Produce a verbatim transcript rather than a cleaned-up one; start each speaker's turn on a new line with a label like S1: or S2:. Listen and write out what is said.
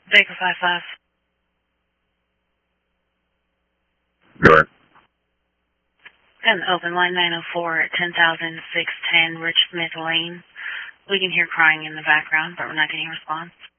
S1: Baker five five.
S2: Go ahead.
S1: Got an open line nine oh four at ten thousand six ten Rich Smith Lane. We can hear crying in the background, but we're not getting a response.